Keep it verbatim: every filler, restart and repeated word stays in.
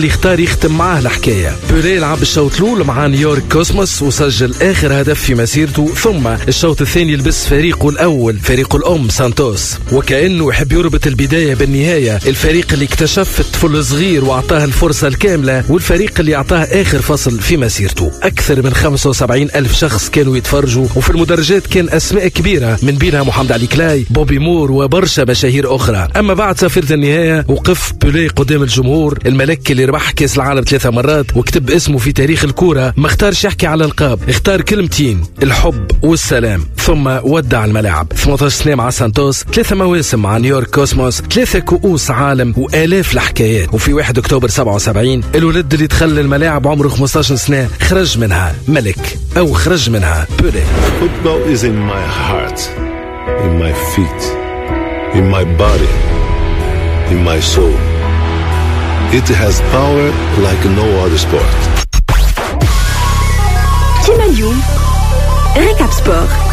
اللي اختار يختم معاه الحكاية. بيليه لعب الشوط الأول مع نيويورك كوسموس وسجل آخر هدف في مسيرته، ثم الشوط الثاني لبس فريقه الأول فريق الأم سانتوس، وكأنه يحب يربط البداية بالنهاية. الفريق اللي اكتشف الطفل الصغير وأعطاه الفرصة الكاملة، والفريق اللي أعطاه آخر فصل في مسيرته. أكثر من خمسة وسبعين ألف شخص كانوا يتفرجوا، وفي المدرجات كان أسماء كبيرة من بينها محمد علي كلاي، بوبي مور وبرشا مشاهير أخرى. أما بعد سفيرة النهاية وقف بيليه قدام الجمهور، الملك اللي ربح كاس العالم ثلاثة مرات وكتب اسمه في تاريخ الكورة، ما اختارش يحكي على القاب، اختار كلمتين: الحب والسلام، ثم ودع الملاعب. ثمانية عشر سنة مع سانتوس، ثلاثة مواسم مع نيويورك كوسموس، ثلاثة كؤوس عالم وآلاف الحكايات. وفي واحد أكتوبر سبعة وسبعين الولد اللي دخل الملاعب عمره خمسة عشر سنة خرج منها ملك، أو خرج منها بيليه. Football is in my heart, in my feet, in my body, in my soul. It has power like no other sport. كيما اليوم ركاب سبور.